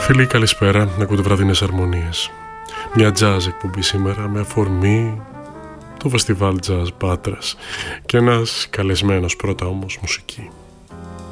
Φίλοι, καλησπέρα. Ακούτε βραδινές αρμονίες. Μια jazz εκπομπή σήμερα με αφορμή το φεστιβάλ Jazz Πάτρας και ένας καλεσμένος, πρώτα όμως μουσική.